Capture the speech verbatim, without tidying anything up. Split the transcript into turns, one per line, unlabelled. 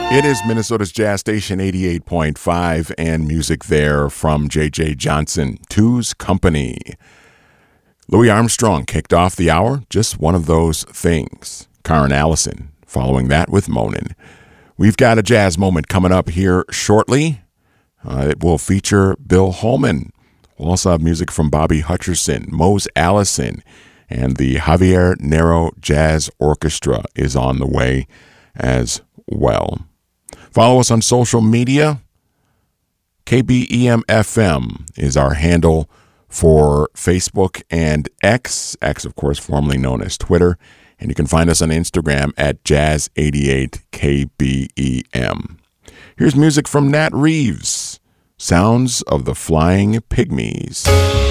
It is Minnesota's Jazz Station eighty-eight point five, and music there from J J Johnson, Two's Company. Louis Armstrong kicked off the hour, just one of those things. Karen Allison following that with Moanin'. We've got a jazz moment coming up here shortly. Uh, it will feature Bill Holman. We'll also have music from Bobby Hutcherson, Mose Allison, and the Javier Nero Jazz Orchestra is on the way as well. Follow us on social media. K B E M F M is our handle for Facebook and X. X, of course, formerly known as Twitter. And you can find us on Instagram at Jazz eighty-eight K B E M. Here's music from Nat Reeves, Sounds of the Flying Pygmies.